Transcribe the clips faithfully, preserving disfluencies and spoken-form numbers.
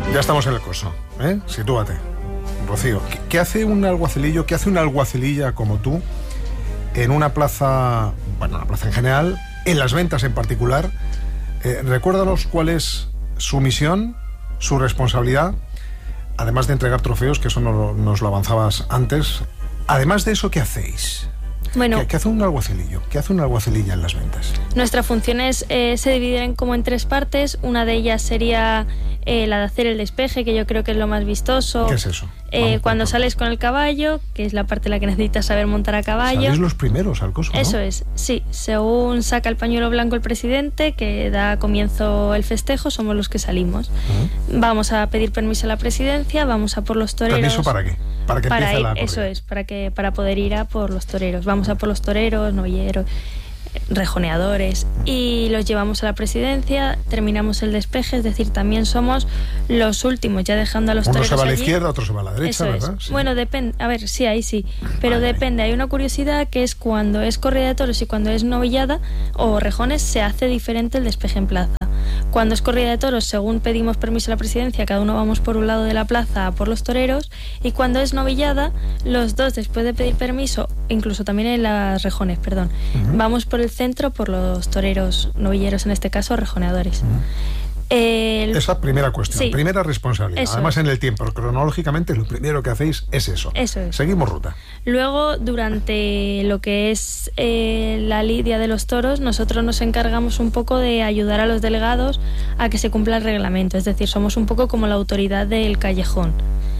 Ya estamos en el curso, ¿eh? Sitúate. Rocío, ¿qué, ¿qué hace un alguacilillo, qué hace una alguacililla como tú en una plaza, bueno, una plaza en general, en Las Ventas en particular? Eh, recuérdanos cuál es su misión, su responsabilidad, además de entregar trofeos, que eso no, nos lo avanzabas antes. Además de eso, ¿qué hacéis? Bueno, ¿Qué, ¿Qué hace un alguacilillo? ¿Qué hace una alguacililla en Las Ventas? Nuestras funciones eh, se dividen como en tres partes. Una de ellas sería eh, la de hacer el despeje, que yo creo que es lo más vistoso. ¿Qué es eso? Eh, Vamos, cuando por sales con el caballo, que es la parte en la que necesitas saber montar a caballo. Salís los primeros al coso, ¿no? Eso es, sí. Según saca el pañuelo blanco el presidente, que da comienzo el festejo, somos los que salimos. Uh-huh. Vamos a pedir permiso a la presidencia, vamos a por los toreros. ¿Permiso para qué? Para que para empiece ir, la corrida. Eso es, para que para poder ir a por los toreros. Vamos a por los toreros, novilleros, rejoneadores, y los llevamos a la presidencia, terminamos el despeje, es decir, también somos los últimos, ya dejando a los Uno toreros se va a la allí. izquierda, otro se va a la derecha, Eso ¿verdad? Es. Sí. Bueno, depende, a ver, sí, ahí sí, pero Vale. depende, hay una curiosidad que es cuando es corrida de toros y cuando es novillada o rejones se hace diferente el despeje en plaza. Cuando es corrida de toros, según pedimos permiso a la presidencia, cada uno vamos por un lado de la plaza a por los toreros, y cuando es novillada, los dos, después de pedir permiso, incluso también en las rejones, perdón, uh-huh. vamos por el centro por los toreros, novilleros en este caso, rejoneadores. Uh-huh. El... Esa primera cuestión, sí. primera responsabilidad. Eso Además, es. en el tiempo, cronológicamente, lo primero que hacéis es eso. Eso es. Seguimos ruta. Luego, durante lo que es eh, la lidia de los toros, nosotros nos encargamos un poco de ayudar a los delegados a que se cumpla el reglamento. Es decir, somos un poco como la autoridad del callejón.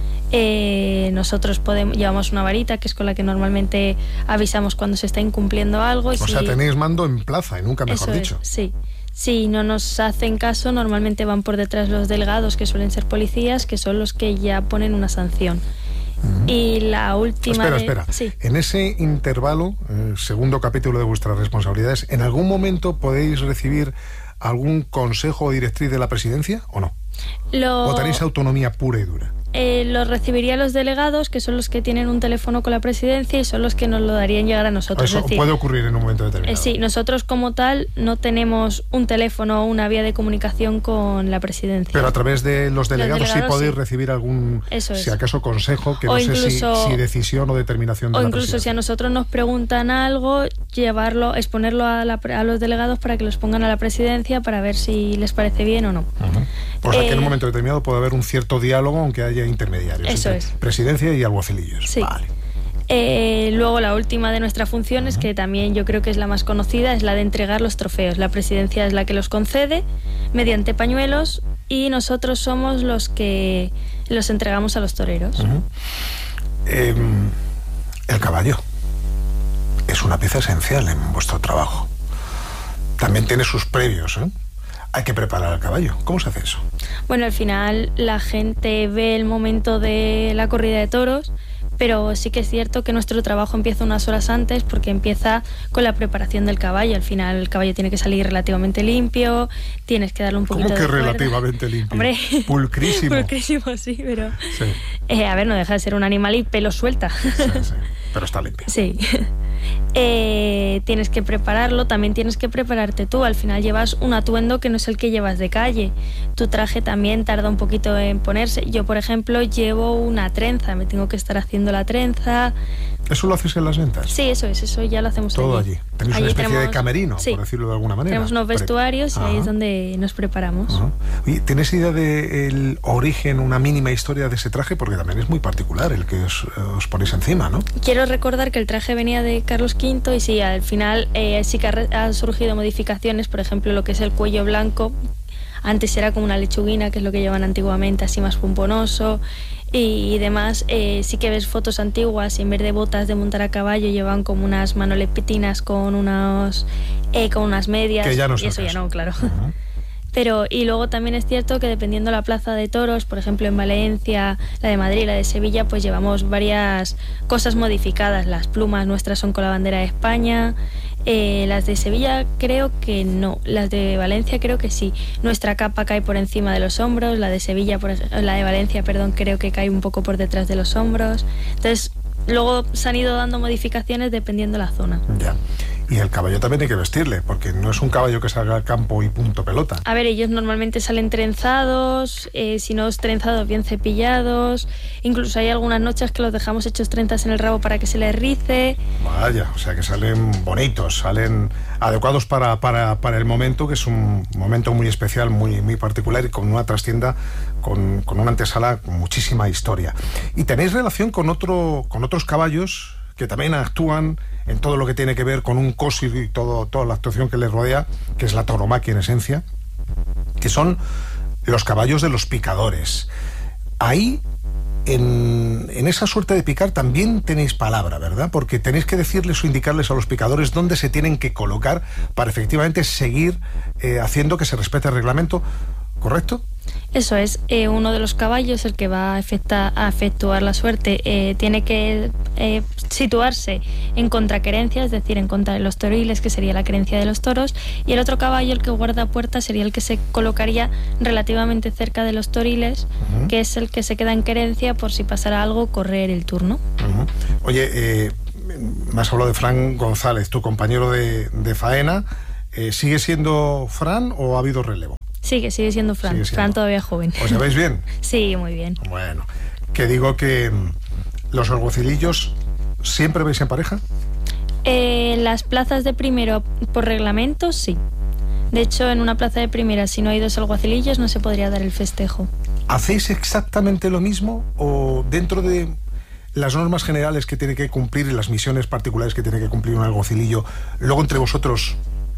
Eh, nosotros podemos, llevamos una varita que es con la que normalmente avisamos cuando se está incumpliendo algo. O si... sea, tenéis mando en plaza, y nunca mejor Eso dicho. Es, sí. Si no nos hacen caso, normalmente van por detrás los delegados, que suelen ser policías, que son los que ya ponen una sanción. Uh-huh. Y la última... Espera, de... espera. Sí. En ese intervalo, eh, segundo capítulo de vuestras responsabilidades, ¿en algún momento podéis recibir algún consejo o directriz de la presidencia o no? Lo... ¿O tenéis autonomía pura y dura? Eh, lo recibirían los delegados, que son los que tienen un teléfono con la presidencia y son los que nos lo darían llegar a nosotros. Eso es decir, puede ocurrir en un momento determinado. Eh, sí, nosotros como tal no tenemos un teléfono o una vía de comunicación con la presidencia. Pero a través de los delegados, los delegados sí podéis sí. recibir algún, Eso es. si acaso, consejo, que o no incluso, sé si, si decisión o determinación de o la incluso presidencia. Si a nosotros nos preguntan algo, llevarlo, exponerlo a, la, a los delegados para que los pongan a la presidencia para ver si les parece bien o no. Uh-huh. O sea, eh, que en un momento determinado puede haber un cierto diálogo, aunque haya intermediarios. Eso entre es. Presidencia y alguacilillos. Sí. Vale. Eh, luego la última de nuestras funciones, uh-huh. que también yo creo que es la más conocida, es la de entregar los trofeos. La presidencia es la que los concede mediante pañuelos y nosotros somos los que los entregamos a los toreros. Uh-huh. eh, el caballo es una pieza esencial en vuestro trabajo. También tiene sus previos, ¿eh? Hay que preparar al caballo. ¿Cómo se hace eso? Bueno, al final la gente ve el momento de la corrida de toros, pero sí que es cierto que nuestro trabajo empieza unas horas antes porque empieza con la preparación del caballo. Al final el caballo tiene que salir relativamente limpio, tienes que darle un poquito de ¿Cómo que cuerda. relativamente limpio? Hombre, pulcrísimo. Pulcrísimo, sí, pero... Sí. Eh, a ver, no deja de ser un animal y pelo suelta. Sí, sí, pero está limpio. Sí. Eh, tienes que prepararlo, también tienes que prepararte tú. Al final llevas un atuendo que no es el que llevas de calle. Tu traje también tarda un poquito en ponerse. Yo, por ejemplo, llevo una trenza, me tengo que estar haciendo la trenza. ¿Eso lo haces en Las Ventas? Sí, eso es, eso ya lo hacemos todo allí. allí. Tenéis allí una especie tenemos, de camerino, sí, por decirlo de alguna manera. Tenemos unos vestuarios Pre- y ahí Ajá. es donde nos preparamos. Ajá. Oye, ¿tienes idea del origen, una mínima historia de ese traje? Porque también es muy particular el que os, os ponéis encima, ¿no? Quiero recordar que el traje venía de Carlos quinto y sí, al final eh, sí que ha, han surgido modificaciones, por ejemplo, lo que es el cuello blanco. Antes era como una lechuguina, que es lo que llevan antiguamente, así más pomponoso y, y demás. Eh, sí que ves fotos antiguas y en vez de botas de montar a caballo llevan como unas manolepetinas con unos eh, con unas medias. Que ya no y eso caso. ya no, claro. Uh-huh. Pero, y luego también es cierto que dependiendo de la plaza de toros, por ejemplo en Valencia, la de Madrid, la de Sevilla, pues llevamos varias cosas modificadas. Las plumas nuestras son con la bandera de España, eh, las de Sevilla creo que no, las de Valencia creo que sí. Nuestra capa cae por encima de los hombros, la de Sevilla, por, la de Valencia, perdón, creo que cae un poco por detrás de los hombros. Entonces, luego se han ido dando modificaciones dependiendo de la zona. Ya. Y el caballo también hay que vestirle, porque no es un caballo que salga al campo y punto pelota. A ver, ellos normalmente salen trenzados, eh, si no trenzados, bien cepillados. Incluso hay algunas noches que los dejamos hechos trenzas en el rabo para que se les rice. Vaya, o sea que salen bonitos, salen adecuados para, para, para el momento, que es un momento muy especial, muy, muy particular, y con una trastienda, con, con una antesala con muchísima historia. Y tenéis relación con, otro, con otros caballos que también actúan en todo lo que tiene que ver con un cosi y todo, toda la actuación que les rodea, que es la tauromaquia en esencia, que son los caballos de los picadores. Ahí, en, en esa suerte de picar, también tenéis palabra, ¿verdad? Porque tenéis que decirles o indicarles a los picadores dónde se tienen que colocar para efectivamente seguir eh, haciendo que se respete el reglamento, ¿correcto? Eso es, eh, uno de los caballos, el que va a, efecta, a efectuar la suerte, eh, tiene que eh, situarse en contraquerencia, es decir, en contra de los toriles, que sería la querencia de los toros, y el otro caballo, el que guarda puerta, sería el que se colocaría relativamente cerca de los toriles, uh-huh. que es el que se queda en querencia por si pasara algo, correr el turno. Uh-huh. Oye, eh, me has hablado de Fran González, tu compañero de, de faena. Eh, ¿Sigue siendo Fran o ha habido relevo? Sigue, sigue siendo Fran. Sigue siendo. Fran todavía joven. ¿Os lleváis bien? Sí, muy bien. Bueno, que digo que los alguacilillos, ¿siempre veis en pareja? Eh, las plazas de primero, por reglamento, sí. De hecho, en una plaza de primera, si no hay dos alguacilillos, no se podría dar el festejo. ¿Hacéis exactamente lo mismo o dentro de las normas generales que tiene que cumplir y las misiones particulares que tiene que cumplir un alguacilillo, luego entre vosotros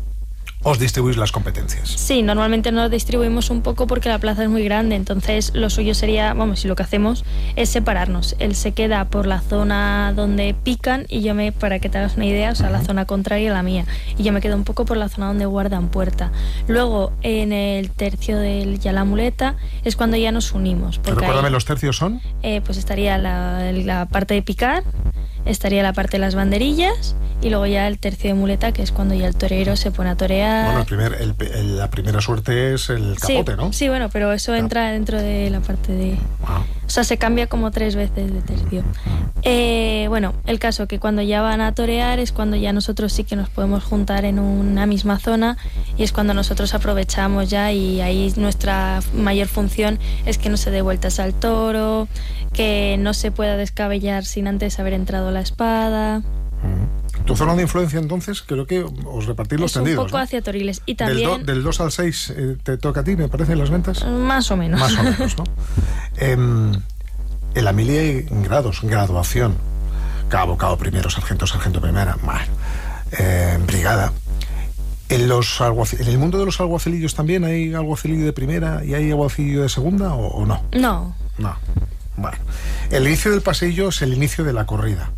os distribuís las competencias? Sí, normalmente nos distribuimos un poco porque la plaza es muy grande, entonces lo suyo sería, vamos, y lo que hacemos es separarnos. Él se queda por la zona donde pican y yo me, para que te hagas una idea, o sea, uh-huh. la zona contraria a la mía, y yo me quedo un poco por la zona donde guardan puerta. Luego, en el tercio del ya la muleta, es cuando ya nos unimos. Recuérdame, ¿los tercios son? Eh, pues estaría la, la parte de picar, estaría la parte de las banderillas, y luego ya el tercio de muleta, que es cuando ya el torero se pone a torear. Bueno, el primer, el, el, la primera suerte es el capote, sí, ¿no? Sí, bueno, pero eso entra dentro de la parte de... Wow. O sea, se cambia como tres veces de tercio. Eh, bueno, el caso que cuando ya van a torear es cuando ya nosotros sí que nos podemos juntar en una misma zona, y es cuando nosotros aprovechamos ya, y ahí nuestra mayor función es que no se dé vueltas al toro, que no se pueda descabellar sin antes haber entrado la espada. ¿Tu zona de influencia entonces? Creo que os repartís los es tendidos, un poco, ¿no?, hacia toriles. Y también... Del, do, del dos al seis eh, te toca a ti, me parece, en las ventas. Más o menos. Más o menos, ¿no? eh, en la mili hay grados, graduación. Cabo, cabo primero, sargento, sargento primera, bueno, eh, brigada. En, los alguacil, ¿En el mundo de los alguacilillos también hay alguacilillo de primera y hay alguacilillo de segunda o, o no? No. No. Bueno, el inicio del paseillo es el inicio de la corrida.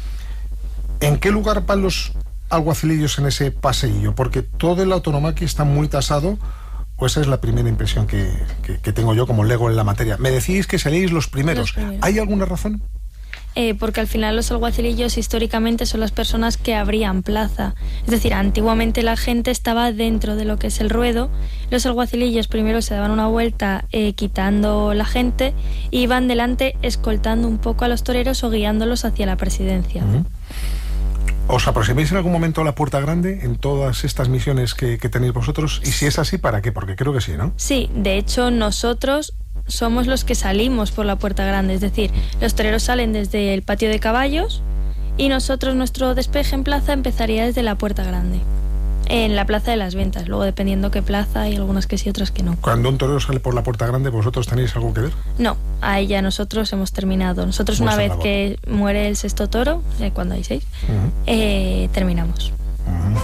¿En qué lugar van los alguacilillos en ese paseillo? Porque todo el autonomaquia está muy tasado, o esa es la primera impresión que, que, que tengo yo como lego en la materia. Me decís que seréis los primeros. Los primeros. ¿Hay alguna razón? Eh, porque al final los alguacilillos históricamente son las personas que abrían plaza. Es decir, antiguamente la gente estaba dentro de lo que es el ruedo. Los alguacilillos primero se daban una vuelta eh, quitando la gente, y iban delante escoltando un poco a los toreros o guiándolos hacia la presidencia. Uh-huh. ¿Os aproximáis en algún momento a la Puerta Grande en todas estas misiones que, que tenéis vosotros? Y si es así, ¿para qué? Porque creo que sí, ¿no? Sí, de hecho nosotros somos los que salimos por la Puerta Grande, es decir, los toreros salen desde el patio de caballos y nosotros, nuestro despeje en plaza empezaría desde la Puerta Grande, en la Plaza de las Ventas, luego dependiendo qué plaza, hay algunas que sí, otras que no. Cuando un torero sale por la Puerta Grande, ¿vosotros tenéis algo que ver? No, ahí ya nosotros hemos terminado. Nosotros una vez que muere el sexto toro, eh, cuando hay seis, uh-huh. eh, terminamos. Uh-huh.